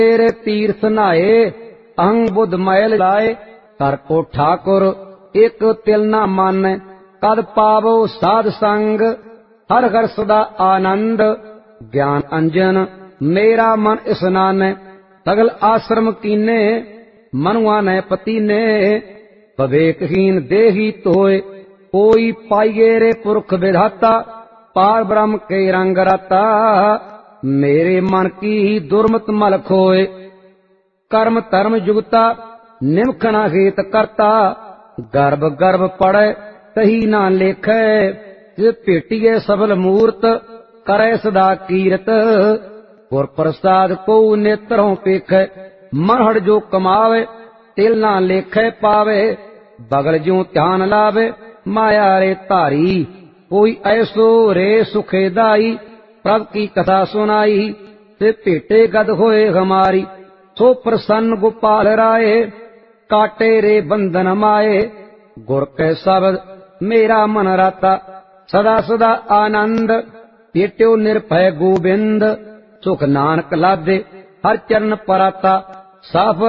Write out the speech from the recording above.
तेरे तीर्थ नहाए अहंग बुध मैल लाए। कर को ठाकुर एक तिल न मानै कद पावो साध संग। हर हर सदा आनंद ज्ञान अंजन मेरा मन स्नानै। सगल आश्रम कीने मनुआ ने पतीने। विवेकहीन देही तोय कोई पाइये रे पुरख विधाता। पार ब्रह्म के रंग रता मेरे मन की दुर्मत मल खोए। कर्म धर्म जुगता निमख न हेत करता। गर्भ गर्भ पड़े तही न लेखै। जे भेटिए सबल मूर्त करे सदा कीरत। गुर प्रसाद को नेत्रों पेखै। मनहड़ जो कमावे तिल न लेखै पावे। बगल जो ध्यान लावे माया रे धारी। कोई ऐसो रे सुखेदाई प्रभ की कथा सुनाई। ते भेटे गद होए हमारी सो प्रसन्न गोपाल राय। काटे रे बंधन माए गुर के शब्द मेरा मन राता। सदा सदा आनंद पेट्यो निर्भय गोविंद। सुख नानक लादे हर चरण पराता। साफ